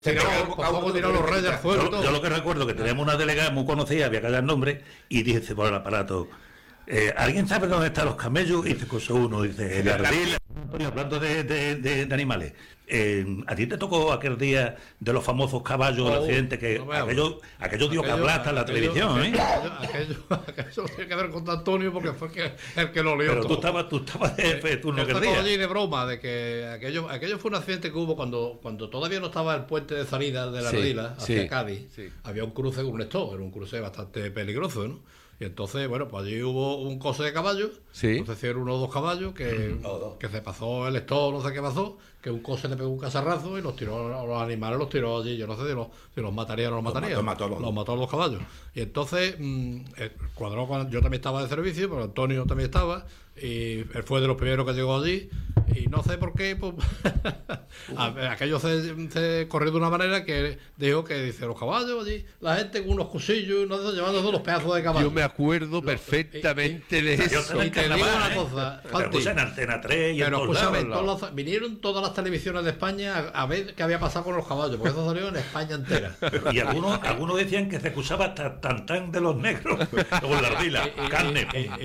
Tiró los reyes al suelo y todo. Yo lo que recuerdo que teníamos una delegada muy conocida, había que dar nombre, y dice por el aparato, ¿alguien sabe dónde están los camellos? Y dice, pues uno, dice, el ardil. Antonio, hablando de animales, ¿a ti te tocó aquel día de los famosos caballos, el accidente, que aquello dio que hablar hasta en la televisión, ¿eh? Aquello tiene que ver con Antonio porque fue el que lo lió. Pero todo. tú estabas de jefe, tú no querías. Allí de broma, de que aquello fue un accidente que hubo cuando todavía no estaba el puente de salida de la Ardila hacia Cádiz. Sí. Había un cruce con un stop, era un cruce bastante peligroso, ¿no? Y entonces, bueno, pues allí hubo un coche de caballos, no sé si eran uno o dos caballos, que se pasó el stop, no sé qué pasó, que un coche le pegó un casarrazo y los tiró a los animales, los tiró allí, yo no sé si los mataría o no los mataría. Los mató a los caballos. Y entonces, cuadró yo también estaba de servicio, pero Antonio también estaba, y él fue de los primeros que llegó allí, y no sé por qué, pues, aquello se corrió de una manera que dijo que dice los caballos allí, la gente con unos cuchillos, llevando todos los pedazos de caballo. Yo me acuerdo perfectamente de eso. Y te digo una cosa, pero en Antena 3 y pero escúchame, vinieron todas las televisiones de España a ver qué había pasado con los caballos, porque eso salió en España entera. Y algunos decían que se acusaba hasta tan de los negros, con la ardila, carne.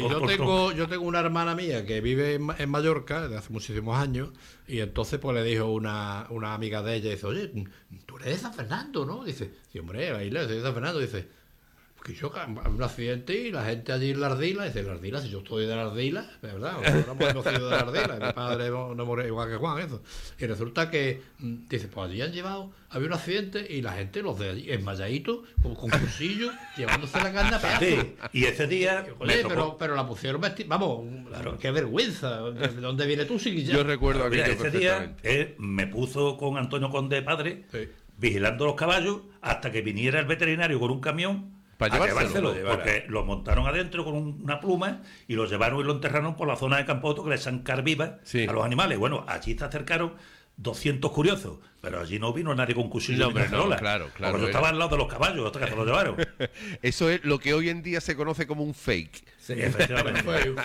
Yo tengo una hermana mía que vive en Mallorca desde hace muchísimos años, y entonces pues le dijo una amiga de ella, dice, oye, tú eres de San Fernando, ¿no? Dice, sí, hombre, la isla de San Fernando, dice, que yo un accidente y la gente allí en la Ardila, dice, la Ardila, si yo estoy de la Ardila, ¿verdad? No hemos sido de la Ardila, mi padre no murió igual que Juan, eso. Y resulta que, dice, pues allí había un accidente y la gente, los de allí, enmayaditos, con cuchillos, llevándose la carne a pedazos. Sí, y ese día... Pero la pusieron vamos, claro. Qué vergüenza, ¿de dónde vienes tú? Si yo recuerdo aquello ese día me puso con Antonio Conde padre, vigilando los caballos, hasta que viniera el veterinario con un camión, para llevárselo, porque lo montaron adentro con una pluma y lo llevaron y lo enterraron por la zona de Campoto, que le echan carviva a los animales. Bueno, allí se acercaron 200 curiosos, pero allí no vino nadie con cuchillo. Claro. Porque yo estaba al lado de los caballos, hasta que se lo llevaron. Eso es lo que hoy en día se conoce como un fake. Sí, efectivamente.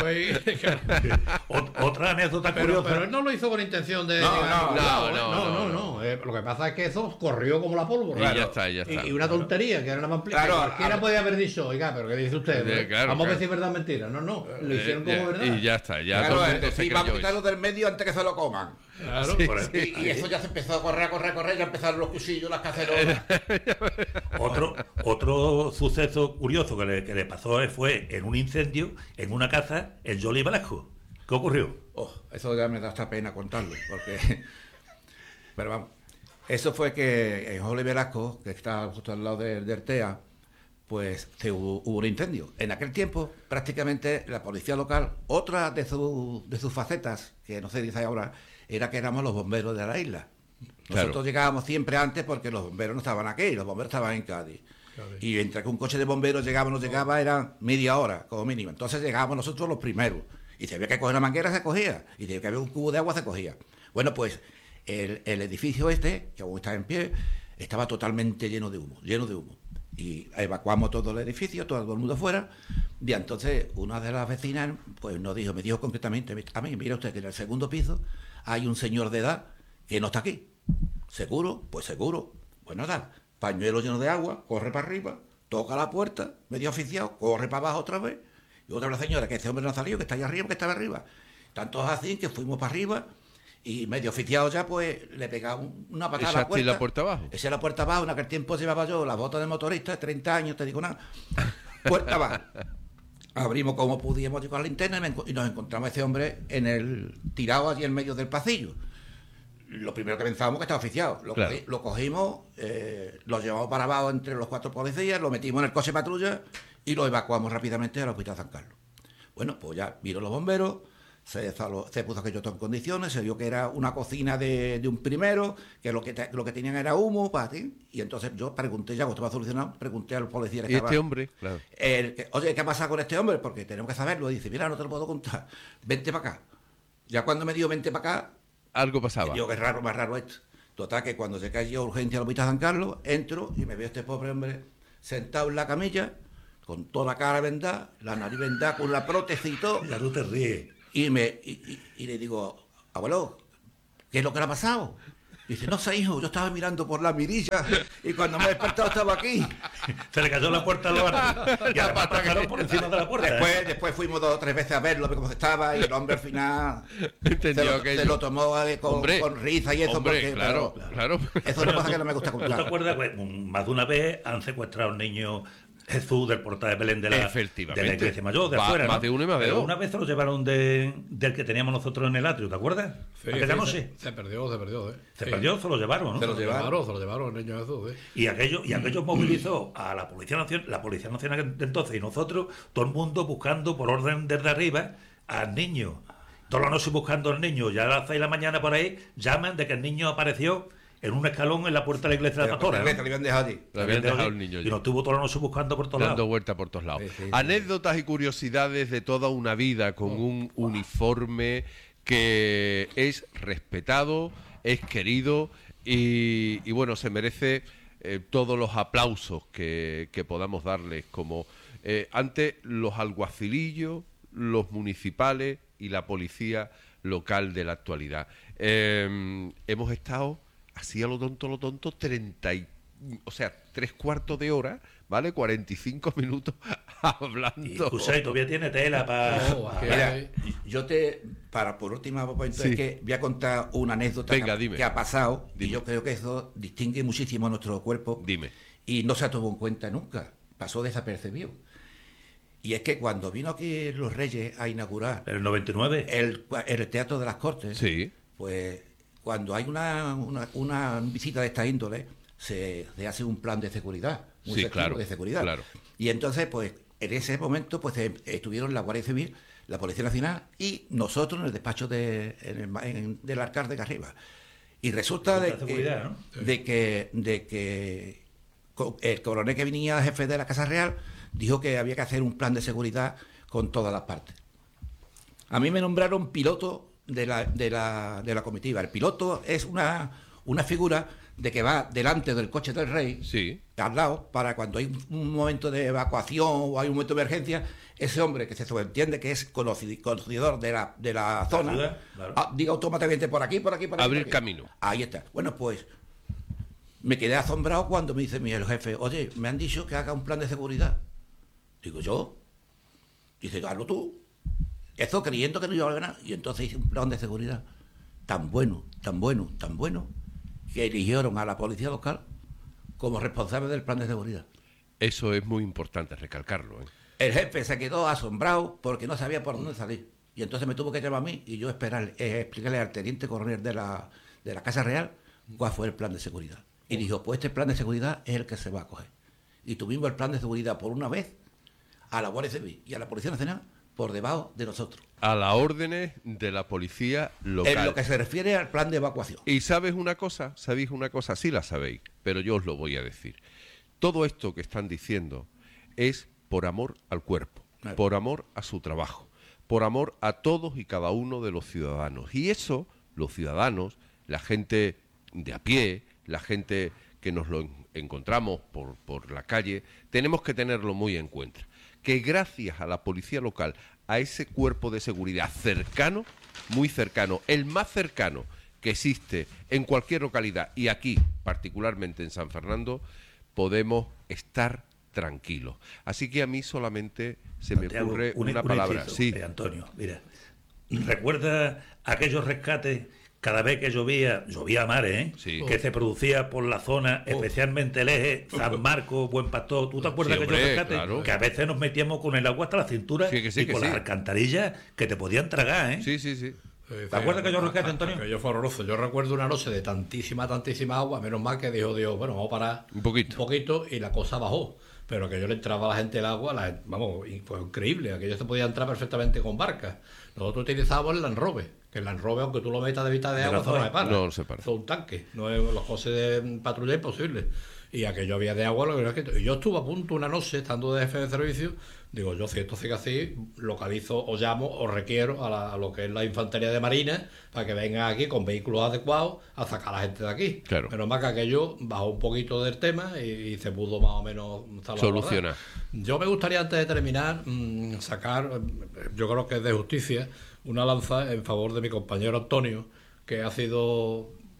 Otra anécdota curiosa. Pero él no lo hizo con intención de... No. Lo que pasa es que eso corrió como la pólvora. Y ya está. Y una tontería, que era una manipulación. Claro, cualquiera podía haber dicho, oiga, pero ¿qué dice usted? Vamos a ver si es verdad o mentira. No, lo hicieron como verdad. Y ya está. Vamos a quitarlo del medio antes que se lo coman. Claro, y eso ya se empezó a correr, ya empezaron los cuchillos, las cacerolas. Otro suceso curioso que le pasó fue en un incendio en una casa en Jolly Velasco. ¿Qué ocurrió? Eso ya me da hasta pena contarlo, porque... Pero vamos, eso fue que en Jolly Velasco, que está justo al lado del TEA, pues hubo un incendio. En aquel tiempo, prácticamente, la policía local, otra de sus facetas, que no se dice ahora, era que éramos los bomberos de la isla. Nosotros llegábamos siempre antes porque los bomberos no estaban aquí, los bomberos estaban en Cádiz. Y entre que un coche de bomberos llegaba o no llegaba, era media hora, como mínimo. Entonces llegábamos nosotros los primeros. Y si había que coger una manguera, se cogía. Y si había que haber un cubo de agua, se cogía. Bueno, pues el edificio que aún está en pie, estaba totalmente lleno de humo. Y evacuamos todo el edificio, todo el mundo fuera. Y entonces una de las vecinas pues me dijo concretamente a mí, mira usted que en el segundo piso hay un señor de edad que no está aquí. ¿Seguro? Pues seguro. Bueno, nada, pañuelo lleno de agua, corre para arriba, toca la puerta, medio oficiado, corre para abajo otra vez, y otra vez la señora, que ese hombre no ha salido, que está allá arriba, que estaba arriba. Tanto así que fuimos para arriba, y medio oficiado ya, pues le pegaba una patada a la puerta. ¿Echaste la puerta abajo? Eché la puerta abajo, en aquel tiempo llevaba yo las botas de motorista, 30 años, te digo nada. Puerta abajo. Abrimos como pudimos con la linterna y nos encontramos a ese hombre tirado allí en medio del pasillo. Lo primero que pensábamos que estaba oficiado. Lo cogimos, lo llevamos para abajo entre los 4 policías, lo metimos en el coche patrulla y lo evacuamos rápidamente al Hospital San Carlos. Bueno, pues ya vieron los bomberos, se puso aquello todo en condiciones, se vio que era una cocina de un primero, que lo que tenían era humo, y entonces yo pregunté, ya cuando estaba solucionado, pregunté al policía que estaba... ¿Y este hombre? Claro. Oye, ¿qué ha pasado con este hombre? Porque tenemos que saberlo. Y dice, mira, no te lo puedo contar, vente para acá. Ya cuando me dijo vente para acá, algo pasaba. Digo, qué raro, más raro esto. Total, que cuando se cayó urgencia al Hospital San Carlos, entro y me veo a este pobre hombre sentado en la camilla, con toda la cara vendada, la nariz vendada, con la prótesis y todo. Ya tú te ríes. Y le digo, abuelo, ¿qué es lo que le ha pasado? Dice, no sé, hijo, yo estaba mirando por la mirilla y cuando me he despertado estaba aquí. Se le cayó la puerta al bar y además pasaron por encima de la puerta. Después fuimos 2 o 3 veces a verlo, a ver cómo estaba, y el hombre al final se lo tomó con risa y eso. Hombre, porque, claro. Eso es una cosa que no me gusta ¿Tú contar. te acuerdas? Pues, más de una vez han secuestrado a un niño Jesús del Portal de Belén de la Iglesia Mayor, de afuera, ¿no? Más de uno y más de Pero dos. una vez se lo llevaron del que teníamos nosotros en el atrio, ¿te acuerdas? Sí, Aquella noche. Se perdió. Se perdió, se lo llevaron, ¿no? Se lo llevaron el niño Jesús. Y aquello movilizó a la Policía Nacional de entonces y nosotros, todo el mundo buscando por orden desde arriba al niño. Toda la noche buscando al niño. Ya a las 6 de la mañana por ahí llaman de que el niño apareció en un escalón en la puerta de la iglesia de la Pastora. Lo habían dejado allí. Lo habían dejado el niño y nos tuvo toda la noche buscando por todos lados. Dando vueltas por todos lados. Sí. Anécdotas y curiosidades de toda una vida con un uniforme que es respetado, es querido y bueno, se merece todos los aplausos que podamos darles, como ante los alguacilillos, los municipales y la policía local de la actualidad. Hemos estado así a lo tonto, 3/4 de hora, ¿vale? 45 minutos hablando. Y José todavía tiene tela para... Mira, yo por última momento, Sí. es que voy a contar una anécdota Venga, dime. que ha pasado, Dime. y yo creo que eso distingue muchísimo a nuestro cuerpo. Dime. Y no se ha tomado en cuenta nunca, pasó desapercibido. Y es que cuando vino aquí los Reyes a inaugurar El 99. el Teatro de las Cortes, Sí. pues cuando hay una visita de esta índole, se hace un plan de seguridad, muy Sí, efectivo claro, de seguridad. claro. Y entonces, pues, en ese momento, pues estuvieron la Guardia Civil, la Policía Nacional y nosotros en el despacho del alcalde de arriba. Y resulta Junta de seguridad, ¿no? de que el coronel que venía jefe de la Casa Real dijo que había que hacer un plan de seguridad con todas las partes. A mí me nombraron piloto de la comitiva. El piloto es una figura de que va delante del coche del rey, Sí. al lado, para cuando hay un momento de evacuación o hay un momento de emergencia, ese hombre que se subentiende que es conocedor de la zona, ciudad, claro. diga automáticamente por aquí. Abrir camino. Ahí está. Bueno, pues me quedé asombrado cuando me dice el jefe, oye, me han dicho que haga un plan de seguridad. Digo, ¿yo? Dice, hazlo tú. Eso creyendo que no iba a ganar. Y entonces hice un plan de seguridad tan bueno, que eligieron a la policía local como responsable del plan de seguridad. Eso es muy importante recalcarlo. El jefe se quedó asombrado porque no sabía por dónde salir. Y entonces me tuvo que llamar a mí y yo explicarle al teniente coronel de la Casa Real cuál fue el plan de seguridad. Y dijo, pues este plan de seguridad es el que se va a coger. Y tuvimos el plan de seguridad por una vez a la Guardia Civil y a la Policía Nacional por debajo de nosotros. A las órdenes de la policía local. En lo que se refiere al plan de evacuación. ¿Y sabéis una cosa? Sí la sabéis, pero yo os lo voy a decir. Todo esto que están diciendo es por amor al cuerpo, Claro. por amor a su trabajo, por amor a todos y cada uno de los ciudadanos. Y eso, los ciudadanos, la gente de a pie, la gente que nos lo encontramos por la calle, tenemos que tenerlo muy en cuenta. Que gracias a la policía local, a ese cuerpo de seguridad cercano, muy cercano, el más cercano que existe en cualquier localidad, y aquí, particularmente en San Fernando, podemos estar tranquilos. Así que a mí solamente se me Santiago, ocurre un una palabra. inciso, Sí. Antonio, mira, ¿recuerda aquellos rescates cada vez que llovía a mares, Sí. que se producía por la zona, especialmente el eje San Marcos, Buen Pastor? ¿Tú te acuerdas Sí, de aquellos hombre, rescates? claro. Que a veces nos metíamos con el agua hasta la cintura Sí, que sí, y que con sí. las alcantarillas que te podían tragar, ¿eh? Sí, sí, sí. ¿Te acuerdas que yo rescate, Antonio? Aquello fue horroroso. Yo recuerdo una noche de tantísima agua, menos mal que dijo Dios, bueno, vamos a parar Un poquito. y la cosa bajó. Pero aquello le entraba a la gente el agua, vamos, y fue increíble. Aquello se podía entrar perfectamente con barcas. Nosotros utilizábamos el Land Rover, que el Land Rover, aunque tú lo metas de mitad de agua, eso no se para. No se para. Eso es un tanque, no es los coches de patrulla imposible. Y aquello había de agua, lo que no es que... Yo estuve a punto una noche, estando de jefe de servicio, digo, yo si esto sigue así, localizo o llamo o requiero a lo que es la infantería de marina para que vengan aquí con vehículos adecuados a sacar a la gente de aquí. Claro. Menos mal que aquello bajó un poquito del tema y se pudo más o menos Solucionar. Yo me gustaría, antes de terminar, sacar, yo creo que es de justicia, una lanza en favor de mi compañero Antonio, que ha sido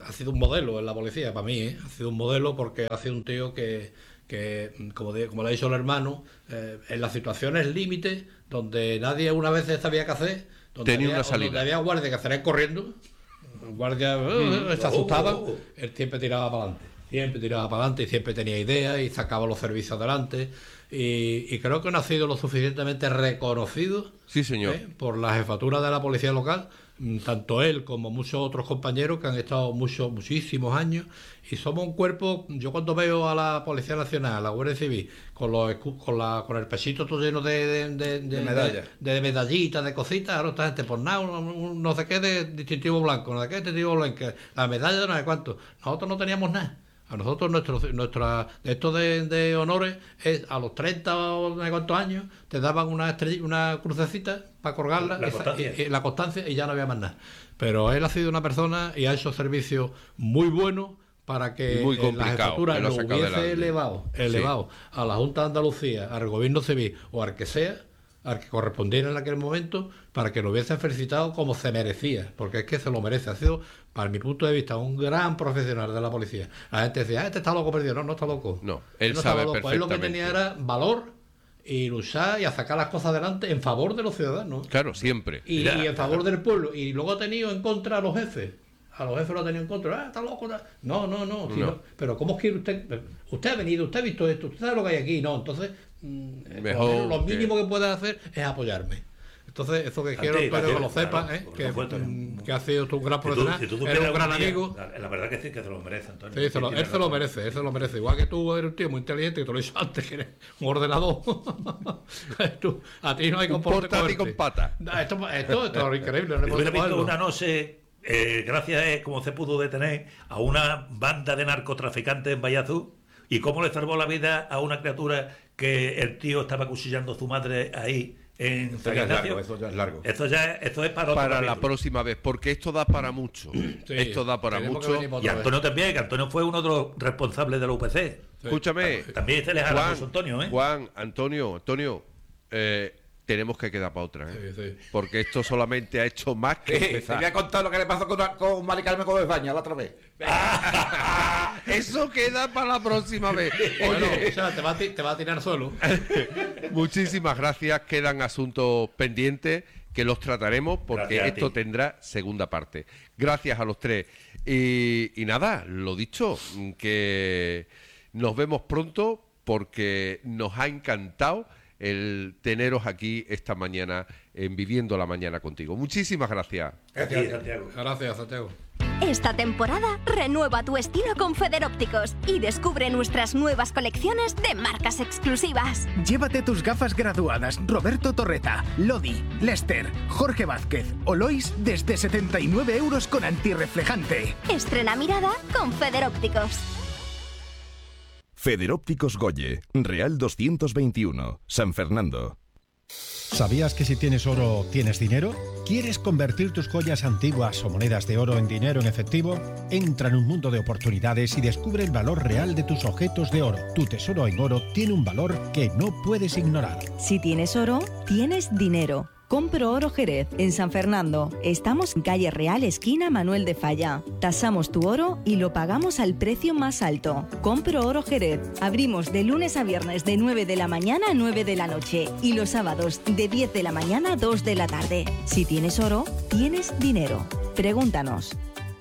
ha sido un modelo en la policía, para mí, ha sido un modelo porque ha sido un tío que como le ha dicho el hermano, en las situaciones límite, donde nadie una vez sabía qué hacer, donde había guardia que salían corriendo, el guardia se asustaba, él siempre tiraba para adelante, y siempre tenía ideas y sacaba los servicios adelante, y creo que no ha sido lo suficientemente reconocido, sí, señor, por la jefatura de la policía local, tanto él como muchos otros compañeros que han estado muchísimos años, y somos un cuerpo. Yo cuando veo a la Policía Nacional, a la Guardia Civil, con el pechito todo lleno de medallas, de medallitas, de cositas, ahora esta gente por nada, no sé qué de distintivo blanco, no sé qué de distintivo blanco, la medalla de no sé cuánto. Nosotros no teníamos nada. A nosotros esto de honores es a los 30 o no sé cuántos años te daban una crucecita para colgarla, la constancia, y ya no había más nada. Pero él ha sido una persona y ha hecho servicios muy buenos para que la jefatura lo hubiese elevado a la Junta de Andalucía, al Gobierno Civil o al que sea, al que correspondiera en aquel momento, para que lo hubiesen felicitado como se merecía, porque es que se lo merece. Ha sido, para mi punto de vista, un gran profesional de la policía. La gente decía, este está loco perdido. No está loco. No, él no sabe perfectamente. Él lo que tenía era valor y luchar y a sacar las cosas adelante en favor de los ciudadanos. Claro, siempre. Y en favor del pueblo. Y luego ha tenido en contra a los jefes. A los jefes lo ha tenido en contra. Está loco. No. Pero ¿cómo quiere usted? Usted ha venido, usted ha visto esto, usted sabe lo que hay aquí. No, entonces, mejor lo mínimo que puede hacer es apoyarme. Entonces, eso que quiero, espero que lo sepas, que ha sido un gran profesional, eres un gran amigo. La verdad que sí, que se lo merece, Antonio. Sí, él se lo merece. Igual que tú eres un tío muy inteligente, que te lo he dicho antes, que eres un ordenador. A ti no hay comportamiento con pata. Esto es increíble. No hubiera visto una noche, gracias a cómo se pudo detener a una banda de narcotraficantes en Vallazú, y cómo le salvó la vida a una criatura que el tío estaba acuchillando a su madre ahí. Eso ya es largo. Esto es para la próxima vez, porque esto da para mucho. Sí, esto da para mucho. Y Antonio también, que Antonio fue uno de los responsables de la UPC. Sí. Escúchame. También se les ha Antonio, Juan, Antonio, tenemos que quedar para otra, Sí. Porque esto solamente ha hecho más que empezar. Te voy a contar lo que le pasó con Mari Carmen Gómez Baña la otra vez. Eso queda para la próxima vez. Bueno, o sea, te va a tirar solo. Muchísimas gracias. Quedan asuntos pendientes que los trataremos porque esto tendrá segunda parte. Gracias a los tres. Y nada, lo dicho, que nos vemos pronto porque nos ha encantado el teneros aquí esta mañana en Viviendo la Mañana contigo. Muchísimas gracias. Gracias, Santiago. Gracias, Santiago. Esta temporada renueva tu estilo con Federópticos y descubre nuestras nuevas colecciones de marcas exclusivas. Llévate tus gafas graduadas Roberto Torreta, Lodi, Lester, Jorge Vázquez o Lois desde 79 € con antirreflejante. Estrena mirada con Federópticos. Federópticos Goye, Real 221, San Fernando. ¿Sabías que si tienes oro, tienes dinero? ¿Quieres convertir tus joyas antiguas o monedas de oro en dinero en efectivo? Entra en un mundo de oportunidades y descubre el valor real de tus objetos de oro. Tu tesoro en oro tiene un valor que no puedes ignorar. Si tienes oro, tienes dinero. Compro Oro Jerez, en San Fernando. Estamos en calle Real, esquina Manuel de Falla. Tasamos tu oro y lo pagamos al precio más alto. Compro Oro Jerez. Abrimos de lunes a viernes de 9 de la mañana a 9 de la noche y los sábados de 10 de la mañana a 2 de la tarde. Si tienes oro, tienes dinero. Pregúntanos.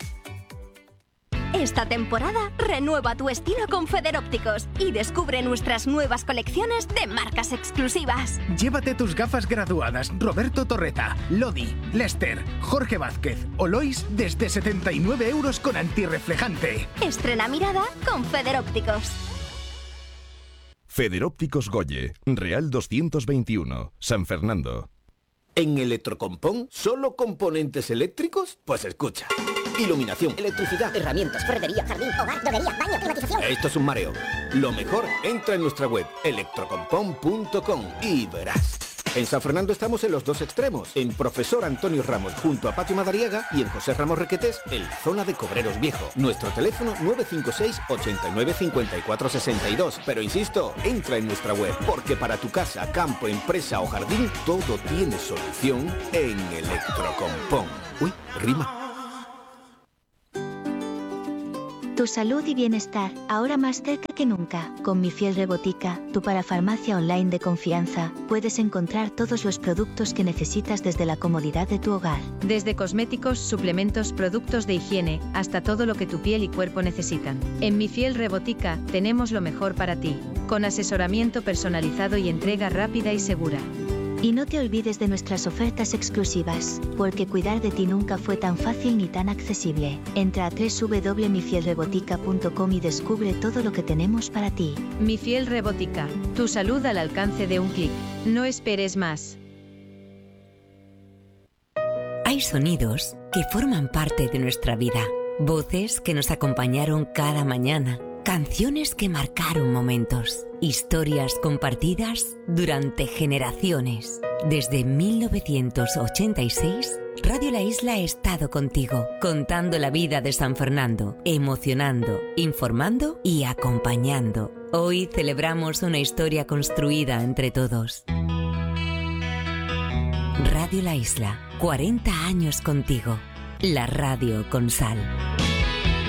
Esta temporada renueva tu estilo con Federópticos y descubre nuestras nuevas colecciones de marcas exclusivas. Llévate tus gafas graduadas Roberto Torreta, Lodi, Lester, Jorge Vázquez o Lois desde 79 € con antirreflejante. Estrena mirada con Federópticos. Federópticos Goye, Real 221, San Fernando. ¿En Electrocompón solo componentes eléctricos? Pues escucha. Iluminación, electricidad, herramientas, ferretería, jardín, hogar, droguería, baño, climatización. Esto es un mareo. Lo mejor, entra en nuestra web electrocompón.com y verás. En San Fernando estamos en los dos extremos, en Profesor Antonio Ramos junto a Patio Madariaga y en José Ramos Requetés en la zona de Cobreros Viejo. Nuestro teléfono 956 89 54 62. Pero insisto, entra en nuestra web porque para tu casa, campo, empresa o jardín todo tiene solución en Electrocompón. Uy, rima. Tu salud y bienestar, ahora más cerca que nunca. Con Mi Fiel Rebotica, tu parafarmacia online de confianza, puedes encontrar todos los productos que necesitas desde la comodidad de tu hogar. Desde cosméticos, suplementos, productos de higiene, hasta todo lo que tu piel y cuerpo necesitan. En Mi Fiel Rebotica, tenemos lo mejor para ti, con asesoramiento personalizado y entrega rápida y segura. Y no te olvides de nuestras ofertas exclusivas, porque cuidar de ti nunca fue tan fácil ni tan accesible. Entra a www.mifielrebotica.com y descubre todo lo que tenemos para ti. Mi Fiel Rebotica, tu salud al alcance de un clic. No esperes más. Hay sonidos que forman parte de nuestra vida, voces que nos acompañaron cada mañana, canciones que marcaron momentos, historias compartidas durante generaciones. Desde 1986, Radio La Isla ha estado contigo, contando la vida de San Fernando, emocionando, informando y acompañando. Hoy celebramos una historia construida entre todos. Radio La Isla, 40 años contigo. La radio con sal.